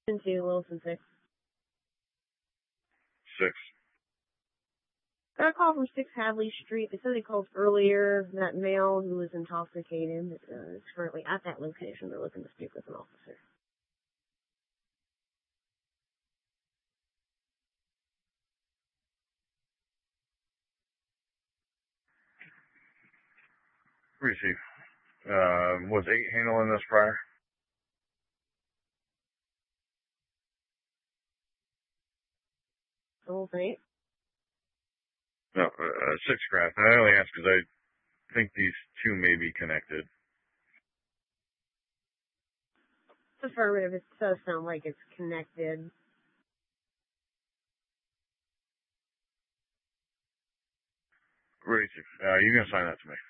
2, Wilson 6. 6. Got a call from 6 Hadley Street. They said they called earlier. That male who was intoxicated is currently at that location. They're looking to speak with an officer. Receive. Was 8 handling this prior? The whole thing? No, 6 craft. I only ask because I think these two may be connected. It's affirmative. It does sound like it's connected. Receive. You can sign that to me.